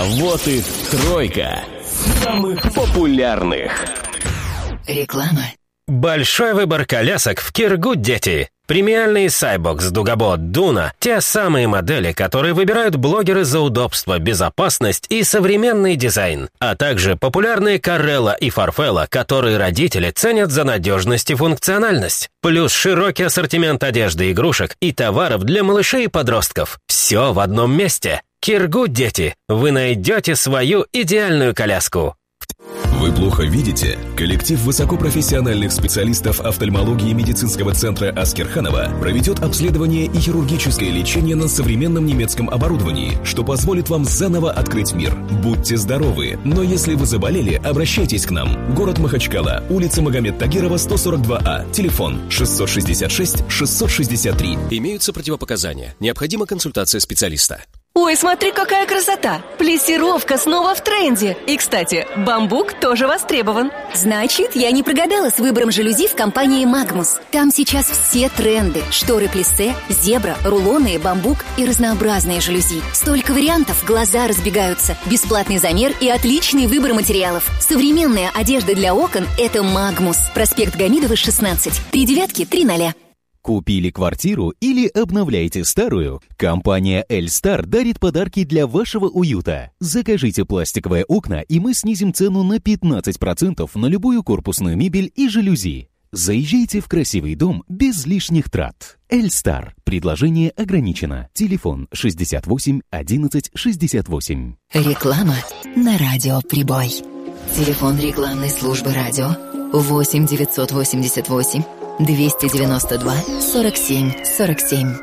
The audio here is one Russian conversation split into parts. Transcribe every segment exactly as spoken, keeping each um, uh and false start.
А вот и тройка самых популярных. Реклама. Большой выбор колясок в Киргуд, дети. Премиальные Cybox, Дугабот, Дуна – те самые модели, которые выбирают блогеры за удобство, безопасность и современный дизайн. А также популярные Карелла и Фарфелла, которые родители ценят за надежность и функциональность. Плюс широкий ассортимент одежды, игрушек и товаров для малышей и подростков. Все в одном месте. Киргуд, дети. Вы найдете свою идеальную коляску. Вы плохо видите? Коллектив высокопрофессиональных специалистов офтальмологии медицинского центра Аскерханова проведет обследование и хирургическое лечение на современном немецком оборудовании, что позволит вам заново открыть мир. Будьте здоровы, но если вы заболели, обращайтесь к нам. Город Махачкала, улица Магомед Тагирова, сто сорок два А, телефон шестьсот шестьдесят шесть шестьсот шестьдесят три. Имеются противопоказания. Необходима консультация специалиста. Ой, смотри, какая красота! Плессировка снова в тренде. И, кстати, бамбук тоже востребован. Значит, я не прогадала с выбором жалюзи в компании Магмус. Там сейчас все тренды. Шторы плиссе, зебра, рулоны, бамбук и разнообразные жалюзи. Столько вариантов, глаза разбегаются. Бесплатный замер и отличный выбор материалов. Современная одежда для окон – это Магмус. Проспект Гамидова, шестнадцать. Три девятки, три ноля. Купили квартиру или обновляете старую? Компания Эльстар дарит подарки для вашего уюта. Закажите пластиковые окна, и мы снизим цену на пятнадцать процентов на любую корпусную мебель и жалюзи. Заезжайте в красивый дом без лишних трат. Эльстар. Предложение ограничено. Телефон шестьдесят восемь одиннадцать шестьдесят восемь. Реклама на радио «Прибой». Телефон рекламной службы радио восемь девятьсот восемьдесят восемь двести девяносто два сорок семь сорок семь.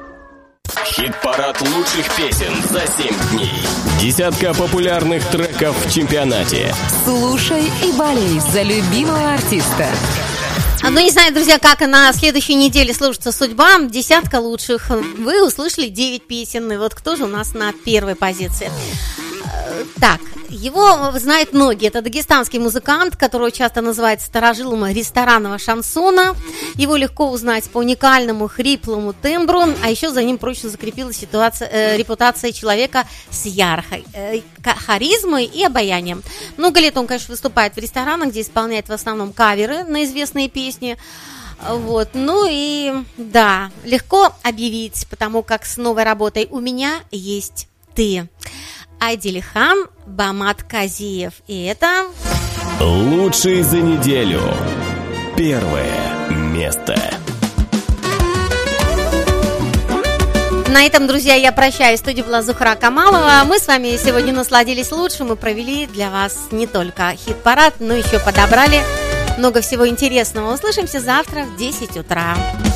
Хит-парад лучших песен за семь дней. Десятка популярных треков в чемпионате. Слушай и болей за любимого артиста. Ну, не знаю, друзья, как на следующей неделе сложится судьба. Десятка лучших. Вы услышали девять песен. И вот кто же у нас на первой позиции? Так, его знают многие. Это дагестанский музыкант, которого часто называют старожилом ресторанного шансона. Его легко узнать по уникальному хриплому тембру, а еще за ним прочно закрепилась ситуация, э, репутация человека с яркой э, харизмой и обаянием. Много лет он, конечно, выступает в ресторанах, где исполняет в основном каверы на известные песни. Вот, ну и да, легко объявить, потому как с новой работой «У меня есть ты». Айдилихан Бамат Казиев. И это... Лучшие за неделю. Первое место. На этом, друзья, я прощаюсь. В студии была Зухра Камалова. Мы с вами сегодня насладились лучшим и провели для вас не только хит-парад, но еще подобрали много всего интересного. Услышимся завтра в десять утра.